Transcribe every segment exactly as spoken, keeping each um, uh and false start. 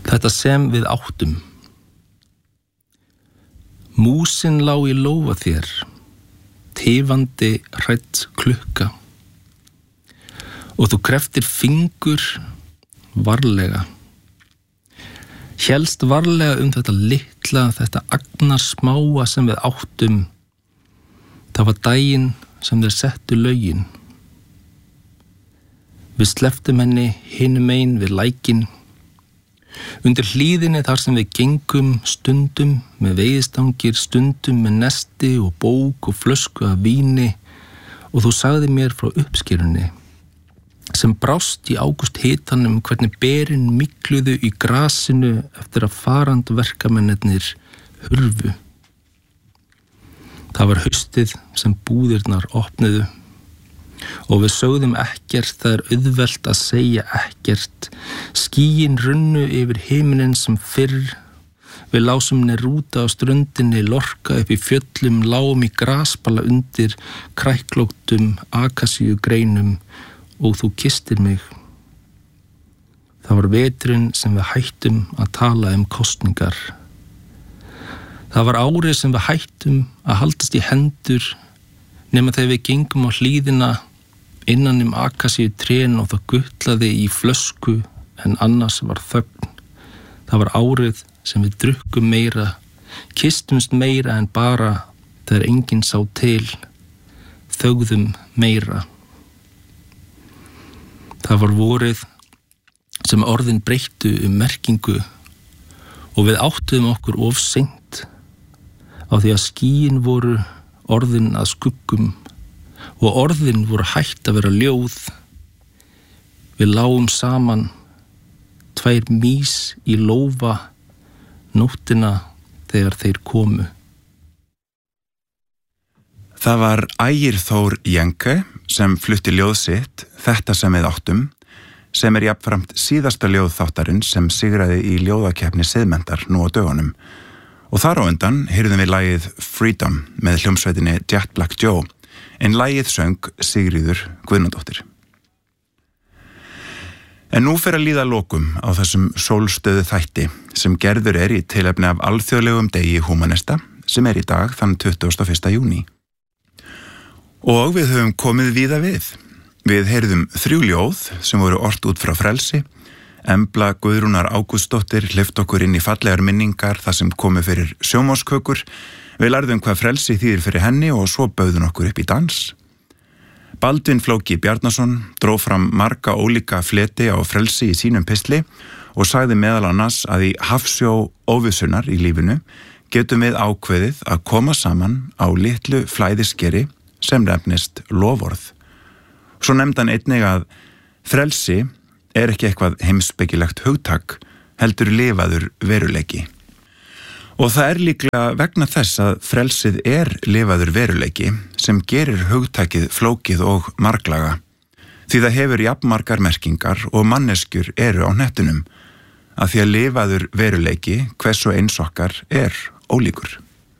Þetta sem við áttum. Músin lá í lófa þér, tifandi hrædd klukka. Og þú kreftir fingur varlega. Hélst varlega um þetta litla, þetta agnarsmáa sem við áttum. Það var daginn sem þeir settu lögin. Við slepptum henni hinum megin við lækin. Undir hlíðinni þar sem við gengum stundum með veiðstangir, stundum með nesti og bók og flösku af víni og þú sagði mér frá uppskerunni sem brást í ágúst hitanum hvernig berin mikluðu í grasinu eftir að farandverkamennirnir hurfu. Það var haustið sem búðirnar opnuðu og við sögðum ekkert, það er auðvelt að segja ekkert. Skýin runnu yfir himinin sem fyrr. Við lásum Neruda á ströndinni, lorka upp í fjöllum, láum í grasbala undir kræklóttum akasíu greinum og þú kystir mig. Það var veturinn sem við hættum að tala um kosningar. Það var árið sem við hættum að haldast í hendur nema þegar við gengum á hlíðina innan um akasíu trén og það gullaði í flösku en annars var þögn. Það var árið sem við drukkum meira, kistumst meira en bara þegar enginn sá til, þögðum meira. Það var vorið sem orðin breyttu um merkingu og við áttuðum okkur of seint á því að skýin voru orðin að skuggum og orðin voru hætt að vera ljóð. Við lágum saman, tvær mýs í lófa, nóttina þegar þeir komu. Það var Ægir Þór Jenke sem flutti ljóð sitt, Þetta sem við áttum, sem er jafnframt síðasta ljóð þáttarins sem sigraði í ljóðakeppni Siðmenntar nú á dögunum. Og þar á undan heyrðum við lagið Freedom með hljómsveitinni Jet Black Joe, en lagið söng Sigríður Guðnadóttir. En nú fer að líða lokum á þessum sólstöðu þætti sem gerður er í tilefni af alþjóðlegum degi húmanista sem er í dag þann tuttugasta og fyrsta júní. Og við höfum komið víða við. Við heyrðum þrjú ljóð sem voru ort út frá frelsi. Embla Guðrúnar Ágústsdóttir hleypti okkur inn í fallegar minningar þar sem komu fyrir sjónvarpskökur. Við lærðum hvað frelsi þýðir fyrir henni og svo bauðum okkur upp í dans. Baldvin Flóki Bjarnason dró fram marga ólíka fleti á frelsi í sínum pistli og sagði meðal annars að í hafsjó óvissunar í lífinu getum við ákveðið að koma saman á litlu flæðiskeri sem nefnist loforð. Svo nefndi hann einnig að frelsi er ekki eitthvað heimspekilegt hugtak, heldur lifaður veruleiki. Og það er líklega vegna þess að frelsið er lifaður veruleiki sem gerir hugtakið flókið og marglaga. Því það hefur jafnmargar merkingar og manneskjur eru á hnettinum, að því að lifaður veruleiki hvers og eins okkar er ólíkur.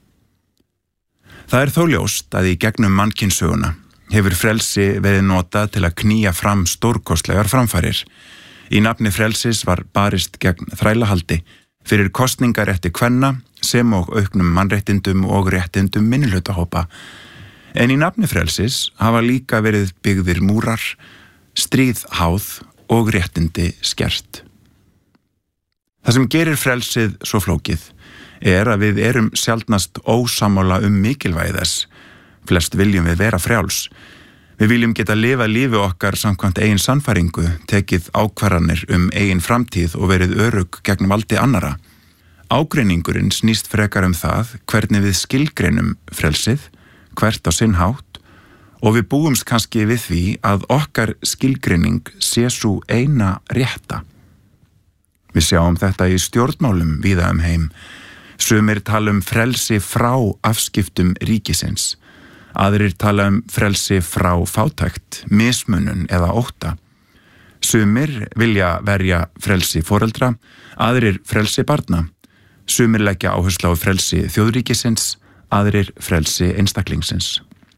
Það er þó ljóst að í gegnum mannkynssöguna hefur frelsi verið notað til að knýja fram stórkostlegar framfarir. Í nafni frelsis var barist gegn þrælahaldi, fyrir kosningarétti kvenna sem og auknum mannréttindum og réttindum minnihlutahópa. En í nafni frelsis hafa líka verið byggðir múrar, stríð háð og réttindi skert. Það sem gerir frelsið svo flókið er að við erum sjaldnast ósammála um mikilvægi þess. Flest viljum við vera frjáls. Við viljum geta lifa lífi okkar samkvæmt eigin sannfæringu, tekið ákvarðanir um eigin framtíð og verið örugg gegn valdi annara. Ágreiningurinn snýst frekar um það hvernig við skilgreinum frelsið, hvert á sinn hátt, og við búumst kannski við því að okkar skilgreining sé svo eina rétta. Við sjáum þetta í stjórnmálum víða um heim. Sumir tala um frelsi frá afskiptum ríkisins. Aðrir tala um frelsi frá fátækt, mismunun eða ótta. Sumir vilja verja frelsi foreldra, aðrir frelsi barna. Sumir leggja áherslu á frelsi þjóðríkisins, aðrir frelsi einstaklingsins.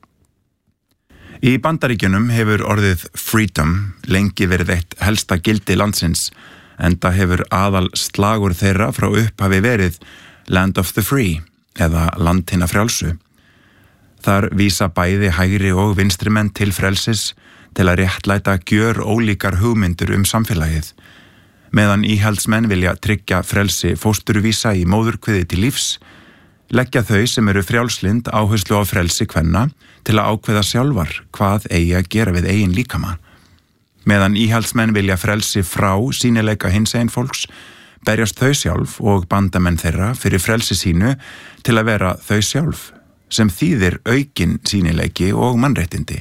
Í Bandaríkjunum hefur orðið freedom lengi verið eitt helsta gildi landsins, enda hefur aðal slagur þeirra frá upphafi verið Land of the Free eða Land hinna frjálsu. Þar vísa bæði hægri og vinstri menn til frelsis til að réttlæta gjör ólíkar hugmyndur um samfélagið. Meðan íhaldsmenn vilja tryggja frelsi fósturvísa í móðurkviði til lífs, leggja þau sem eru frjálslynd áherslu á frelsi kvenna til að ákveða sjálfar hvað eigi að gera við eigin líkama. Meðan íhaldsmenn vilja frelsi frá sýnileika hinsegin fólks, berjast þau sjálf og bandamenn þeirra fyrir frelsi sínu til að vera þau sjálf, sem þýðir aukin sýnileiki og mannréttindi.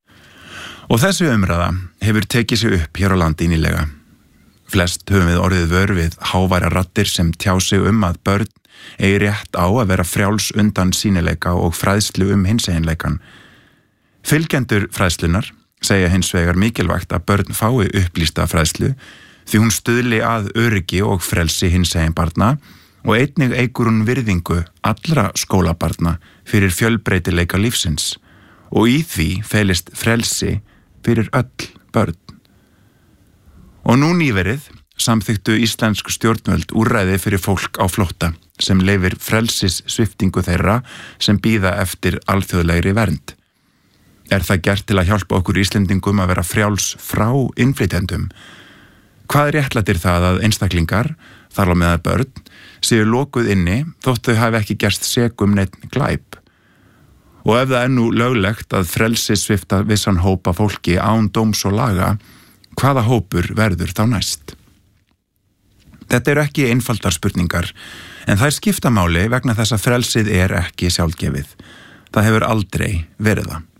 Og þessi umræða hefur tekið sig upp hér á landi nýlega. Flest höfum við orðið vör við háværa raddir sem tjá sig um að börn eigi rétt á að vera frjáls undan sýnileika og fræðslu um hinseginleikan. Fylgjendur fræðslunar segja hins vegar mikilvægt að börn fái upplýsta fræðslu því hún stuðli að öryggi og frelsi hinsegin barna og einnig eykur hún virðingu allra skólabarna fyrir fjölbreytileika lífsins og í því felist frelsi fyrir öll börn. Og nú nýverið samþykktu íslensk stjórnvöld úrræði fyrir fólk á flótta sem leyfir frelsis sviptingu þeirra sem bíða eftir alþjóðlegri vernd. Er það gert til að hjálpa okkur Íslendingum að vera frjáls frá innflytjendum? Hvað réttlætir það að einstaklingar, þar á meðal börn, séu lokuð inni þótt þau hafi ekki gerst sek um neinn glæp? Og ef það er nú löglegt að frelsis svipta vissan hópa fólki án dóms og laga, hvaða hópur verður þá næst? Þetta eru ekki einfaldar spurningar, en þær skipta máli vegna þess að frelsið er ekki sjálfgefið. Það hefur aldrei verið það.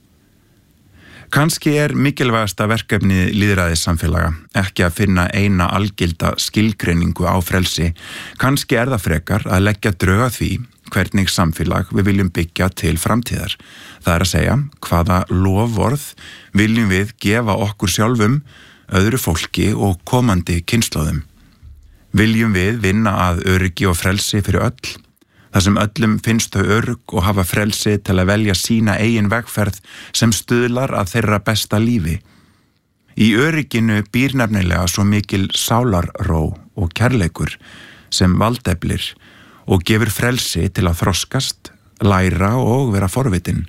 Kannski er mikilvægasta verkefni lýðræðissamfélaga ekki að finna eina algilda skilgreiningu á frelsi. Kannski er það frekar að leggja drög að því hvernig samfélag við viljum byggja til framtíðar. Það er að segja hvaða loforð viljum við gefa okkur sjálfum, öðru fólki og komandi kynslóðum. Viljum við vinna að öryggi og frelsi fyrir öll? Það sem öllum finnst þau örugg og hafa frelsi til að velja sína eigin vegferð sem stuðlar að þeirra besta lífi. Í örygginu býr nefnilega svo mikil sálarró og kærleikur sem valdeflir og gefur frelsi til að þroskast, læra og vera forvitin.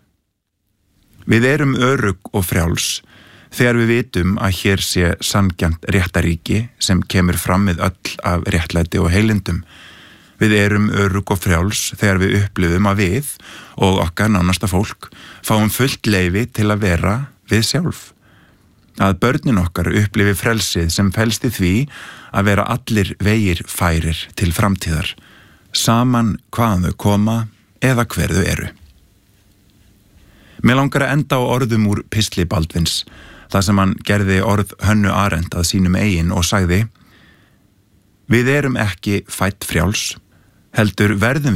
Við erum örugg og frjáls þegar við vitum að hér sé sanngjarnt réttaríki sem kemur fram með öll af réttlæti og heilindum. Við erum örugg og frjáls þegar við upplifum að við og okkar nánasta fólk fáum fullt leyfi til að vera við sjálf. Að börnin okkar upplifi frelsið sem felst í því að vera allir vegir færir til framtíðar, saman hvaðan þau koma eða hver þau eru. Mér langar að enda á orðum úr pistli Baldvins, þar sem hann gerði orð Hönnu Arendt að sínum eigin og sagði: Við erum ekki fædd frjáls, heldur verðum